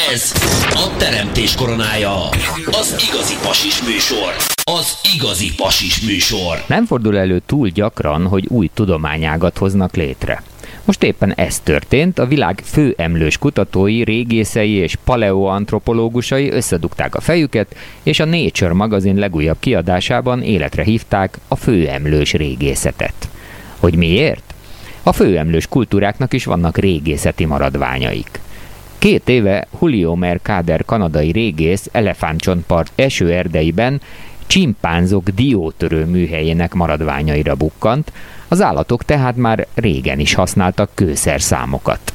Ez a teremtés koronája. Az igazi pasis műsor. Az igazi pasis műsor. Nem fordul elő túl gyakran, hogy új tudományágat hoznak létre. Most éppen ez történt, a világ főemlős kutatói, régészei és paleoantropológusai összedugták a fejüket, és a Nature magazin legújabb kiadásában életre hívták a főemlős régészetet. Hogy miért? A főemlős kultúráknak is vannak régészeti maradványaik. 2 éve Julio Mercader kanadai régész elefántcsontpart esőerdeiben csimpánzok diótörő műhelyének maradványaira bukkant, az állatok tehát már régen is használtak kőszerszámokat.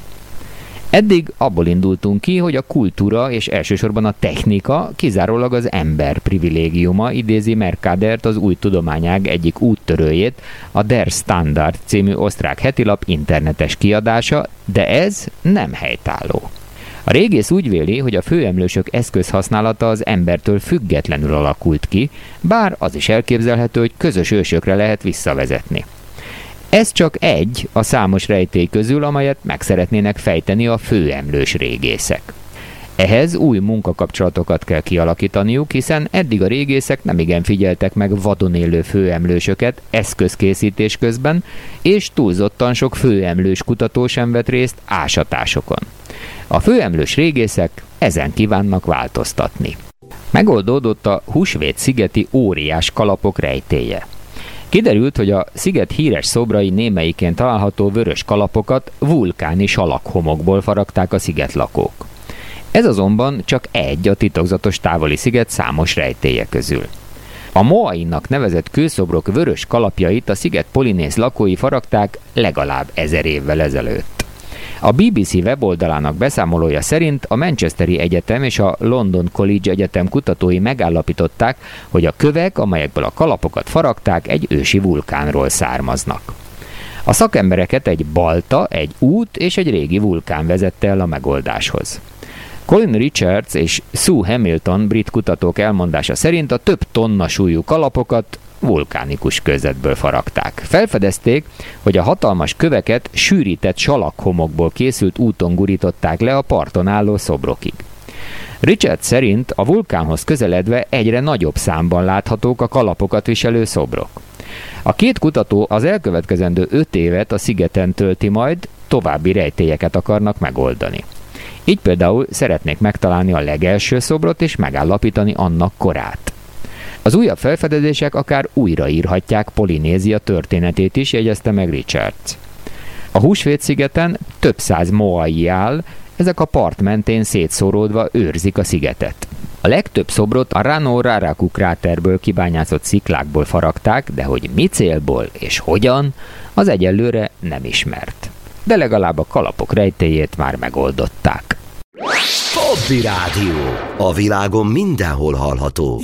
Eddig abból indultunk ki, hogy a kultúra és elsősorban a technika kizárólag az ember privilégiuma, idézi Mercadert az új tudományág egyik úttörőjét, a Der Standard című osztrák hetilap internetes kiadása, de ez nem helytálló. A régész úgy véli, hogy a főemlősök eszközhasználata az embertől függetlenül alakult ki, bár az is elképzelhető, hogy közös ősökre lehet visszavezetni. Ez csak egy a számos rejtély közül, amelyet meg szeretnének fejteni a főemlős régészek. Ehhez új munkakapcsolatokat kell kialakítaniuk, hiszen eddig a régészek nemigen figyeltek meg vadon élő főemlősöket eszközkészítés közben, és túlzottan sok főemlős kutató sem vett részt ásatásokon. A főemlős régészek ezen kívánnak változtatni. Megoldódott a Húsvét-szigeti óriás kalapok rejtélye. Kiderült, hogy a sziget híres szobrai némelyikén található vörös kalapokat vulkáni salakhomokból faragták a szigetlakók. Ez azonban csak egy a titokzatos távoli sziget számos rejtélye közül. A Moainak nevezett kőszobrok vörös kalapjait a sziget polinéz lakói faragták legalább 1000 évvel ezelőtt. A BBC weboldalának beszámolója szerint a Manchesteri Egyetem és a London College Egyetem kutatói megállapították, hogy a kövek, amelyekből a kalapokat faragták, egy ősi vulkánról származnak. A szakembereket egy balta, egy út és egy régi vulkán vezette el a megoldáshoz. Colin Richards és Sue Hamilton brit kutatók elmondása szerint a több tonna súlyú kalapokat vulkánikus kőzetből faragták. Felfedezték, hogy a hatalmas köveket sűrített salakhomokból készült úton gurították le a parton álló szobrokig. Richard szerint a vulkánhoz közeledve egyre nagyobb számban láthatók a kalapokat viselő szobrok. A 2 kutató az elkövetkezendő 5 évet a szigeten tölti majd, további rejtélyeket akarnak megoldani. Így például szeretnék megtalálni a legelső szobrot és megállapítani annak korát. Az újabb felfedezések akár újraírhatják Polinézia történetét is, jegyezte meg Richards. A Húsvét-szigeten több száz moai áll, ezek a part mentén szétszóródva őrzik a szigetet. A legtöbb szobrot a Rano Raraku kráterből kibányászott sziklákból faragták, de hogy mi célból és hogyan, az egyelőre nem ismert. De legalább a kalapok rejtélyét már megoldották. Hobby Rádió. A világon mindenhol hallható.